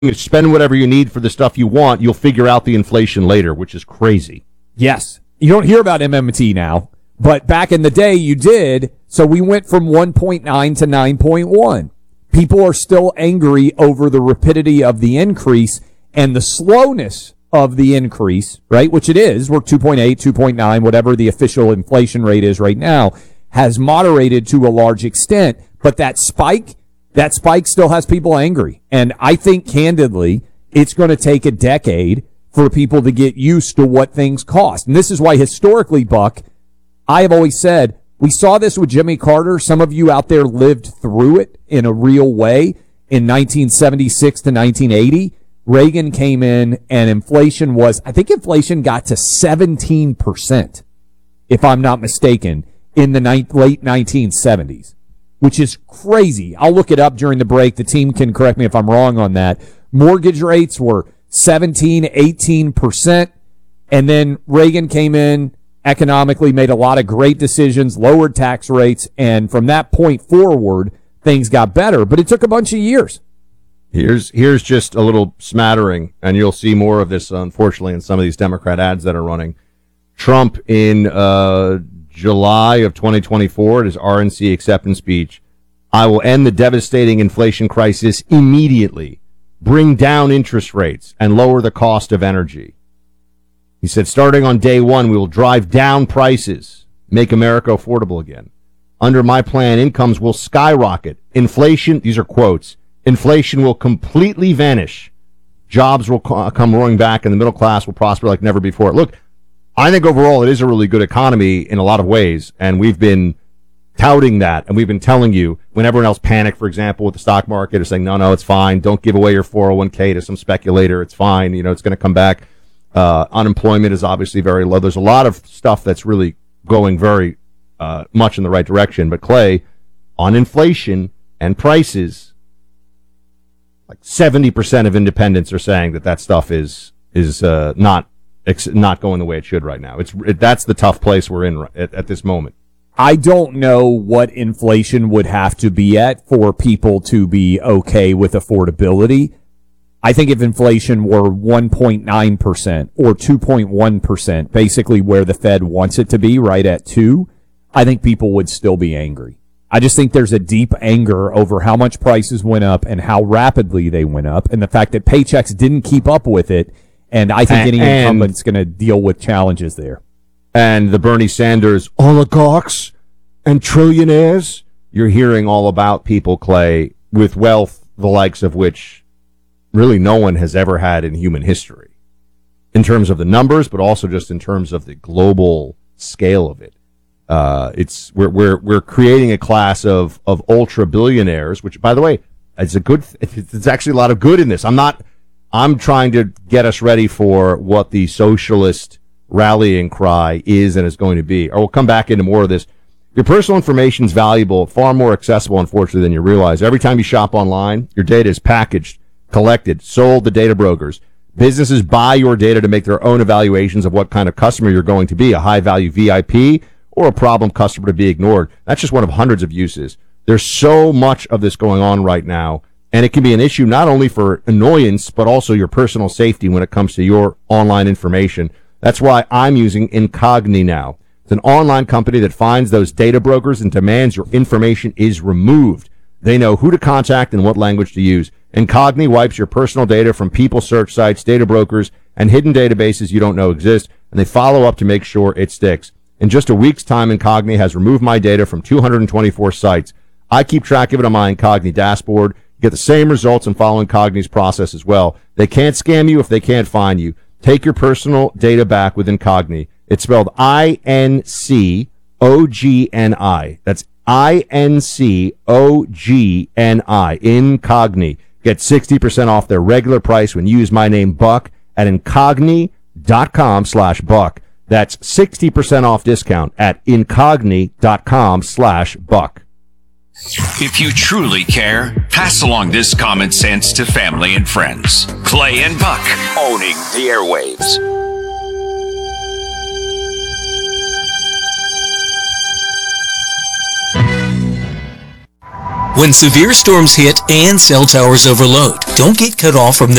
spend whatever you need for the stuff you want. You'll figure out the inflation later, which is crazy. Yes. You don't hear about MMT now, but back in the day you did. So we went from 1.9 to 9.1. People are still angry over the rapidity of the increase and the slowness of the increase, right? Which it is. We're 2.8, 2.9, whatever the official inflation rate is right now, has moderated to a large extent. But that spike still has people angry. And I think, candidly, it's going to take a decade for people to get used to what things cost. And this is why historically, Buck, I have always said, we saw this with Jimmy Carter. Some of you out there lived through it in a real way in 1976 to 1980. Reagan came in and inflation got to 17%, if I'm not mistaken, in the late 1970s, which is crazy. I'll look it up during the break. The team can correct me if I'm wrong on that. Mortgage rates were 17, 18%. And then Reagan came in, economically made a lot of great decisions, lowered tax rates. And from that point forward, things got better. But it took a bunch of years. Here's just a little smattering, and you'll see more of this, unfortunately, in some of these Democrat ads that are running. Trump in July of 2024 at his RNC acceptance speech, I will end the devastating inflation crisis immediately, bring down interest rates, and lower the cost of energy. He said, starting on day one, we will drive down prices, make America affordable again. Under my plan, incomes will skyrocket. Inflation, these are quotes, inflation will completely vanish. Jobs will come roaring back, and the middle class will prosper like never before. Look, I think overall it is a really good economy in a lot of ways, and we've been touting that, and we've been telling you when everyone else panicked, for example, with the stock market, or saying, no, it's fine. Don't give away your 401k to some speculator. It's fine. It's going to come back. Unemployment is obviously very low. There's a lot of stuff that's really going very much in the right direction. But, Clay, on inflation and prices, like 70% of independents are saying that stuff is not going the way it should right now. That's the tough place we're in at this moment. I don't know what inflation would have to be at for people to be okay with affordability. I think if inflation were 1.9% or 2.1%, basically where the Fed wants it to be, right at 2%, I think people would still be angry. I just think there's a deep anger over how much prices went up and how rapidly they went up, and the fact that paychecks didn't keep up with it. And I think any incumbent's going to deal with challenges there. And the Bernie Sanders oligarchs and trillionaires, you're hearing all about people, Clay, with wealth the likes of which really no one has ever had in human history, in terms of the numbers, but also just in terms of the global scale of it. We're creating a class of ultra billionaires, which, by the way, it's it's actually a lot of good in this. I'm trying to get us ready for what the socialist rallying cry is and is going to be. Or we'll come back into more of this. Your personal information is valuable, far more accessible, unfortunately, than you realize. Every time you shop online, your data is packaged, collected, sold to data brokers. Businesses buy your data to make their own evaluations of what kind of customer you're going to be, a high-value VIP or a problem customer to be ignored. That's just one of hundreds of uses. There's so much of this going on right now, and it can be an issue not only for annoyance, but also your personal safety when it comes to your online information. That's why I'm using Incogni now. It's an online company that finds those data brokers and demands your information is removed. They know who to contact and what language to use. Incogni wipes your personal data from people search sites, data brokers, and hidden databases you don't know exist, and they follow up to make sure it sticks. In just a week's time, Incogni has removed my data from 224 sites. I keep track of it on my Incogni dashboard. You get the same results and follow Incogni's process as well. They can't scam you if they can't find you. Take your personal data back with Incogni. It's spelled INCOGNI. That's INCOGNI. Incogni. Get 60% off their regular price when you use my name, Buck, at incogni.com/Buck. That's 60% off discount at incogni.com/Buck. If you truly care, pass along this common sense to family and friends. Clay and Buck, owning the airwaves. When severe storms hit and cell towers overload, don't get cut off from the